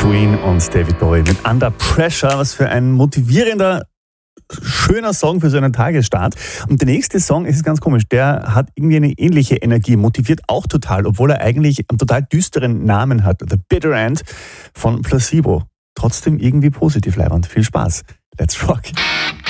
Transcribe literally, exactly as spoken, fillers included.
Queen und David Bowie mit Under Pressure. Was für ein motivierender, schöner Song für so einen Tagesstart. Und der nächste Song ist ganz komisch. Der hat irgendwie eine ähnliche Energie, motiviert auch total, obwohl er eigentlich einen total düsteren Namen hat. The Bitter End von Placebo. Trotzdem irgendwie positiv leibend. Viel Spaß. Let's rock.